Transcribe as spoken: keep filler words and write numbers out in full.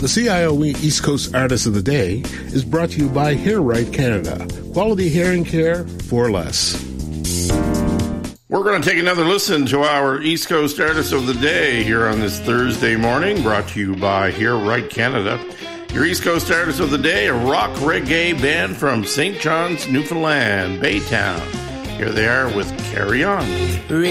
The C I O E East Coast Artist of the Day is brought to you by Hair Right Canada. Quality hearing care for less. We're going to take another listen to our East Coast Artist of the Day here on this Thursday morning, brought to you by Hair Right Canada. Your East Coast Artist of the Day, a rock reggae band from Saint John's, Newfoundland, Baytown. Here they are with Carry On.